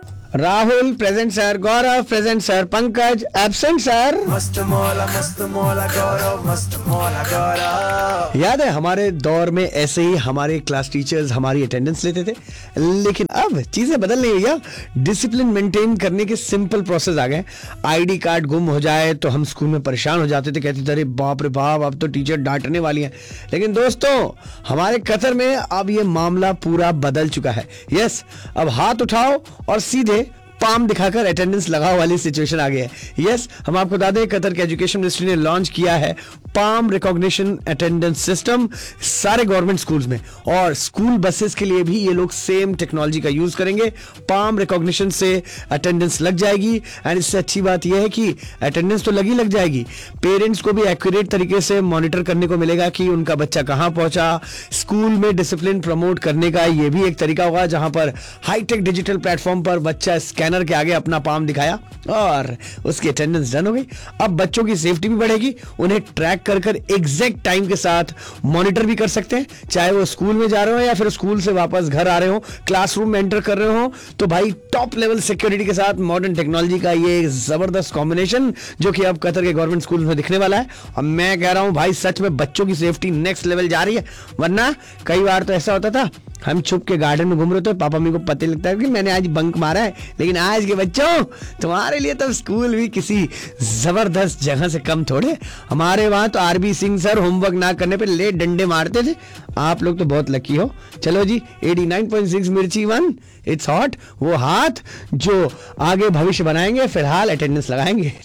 Rahul present sir, गौरव present sir, Pankaj absent sir. मस्त मौला गौरव, मस्त मौला गौरव। याद है हमारे दौर में ऐसे ही हमारे क्लास टीचर्स हमारी अटेंडेंस लेते थे, लेकिन अब चीजें बदल रही है। डिसिप्लिन मेंटेन करने के सिंपल प्रोसेस आ गए। आईडी कार्ड गुम हो जाए तो हम स्कूल में परेशान हो जाते थे, कहते थे अरे बाप रे बाप अब तो टीचर डांटने वाली है। लेकिन दोस्तों हमारे कतर में अब ये मामला पूरा बदल चुका है। यस, अब हाथ उठाओ और सीधे पाम दिखाकर अटेंडेंस लगाओ वाली सिचुएशन आ गई है। यस, हम आपको बता दें कतर के एजुकेशन मिनिस्ट्री ने लॉन्च किया है पाम रिकॉग्निशन अटेंडेंस सिस्टम सारे गवर्नमेंट स्कूल्स में, और स्कूल बसेस के लिए भी ये लोग सेम टेक्नोलॉजी का यूज करेंगे। पाम रिकॉग्निशन से अटेंडेंस लग जाएगी, एंड इससे अच्छी बात यह है कि अटेंडेंस तो लग जाएगी, पेरेंट्स को भी एक्यूरेट तरीके से मॉनिटर करने को मिलेगा कि उनका बच्चा कहां पहुंचा। स्कूल में डिसिप्लिन प्रमोट करने का ये भी एक तरीका होगा, जहां पर हाईटेक डिजिटल प्लेटफॉर्म पर बच्चा स्कैनर के आगे अपना पाम दिखाया और उसकी अटेंडेंस डन हो गई। अब बच्चों की सेफ्टी भी बढ़ेगी, उन्हें ट्रैक कर एग्जैक्ट टाइम के साथ मॉनिटर भी कर सकते हैं, चाहे वो स्कूल में जा रहे हो या फिर स्कूल से वापस घर आ रहे हो, क्लासरूम में एंटर कर रहे हो। तो भाई टॉप लेवल सिक्योरिटी के साथ मॉडर्न टेक्नोलॉजी का ये जबरदस्त कॉम्बिनेशन जो कि अब कतर के गवर्नमेंट स्कूल में दिखने वाला है। और मैं कह रहा हूं भाई सच में बच्चों की सेफ्टी नेक्स्ट लेवल जा रही है। वरना कई बार तो ऐसा होता था हम छुप के गार्डन में घूम रहे थे, पापा मम्मी को पता लगता है कि मैंने आज बंक मारा है, लेकिन आज के बच्चों तुम्हारे लिए तो स्कूल भी किसी जबरदस्त जगह से कम थोड़े। हमारे वहां तो आरबी सिंह सर होमवर्क ना करने पे ले डंडे मारते थे। आप लोग तो बहुत लकी हो। चलो जी, 89.6 मिर्ची वन इट्स हॉट, वो हाथ जो आगे भविष्य बनाएंगे, फिलहाल अटेंडेंस लगाएंगे।